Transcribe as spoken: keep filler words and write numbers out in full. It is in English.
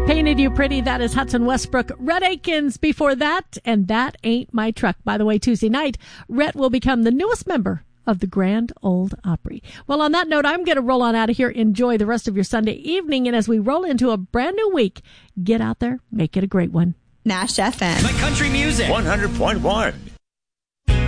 Painted You Pretty, that is Hudson Westbrook. Rhett Akins before that, and That Ain't My Truck. By the way, Tuesday night, Rhett will become the newest member of the Grand Ole Opry. Well, on that note, I'm going to roll on out of here. Enjoy the rest of your Sunday evening, and as we roll into a brand new week, get out there, make it a great one. Nash F M. My country music. one hundred point one.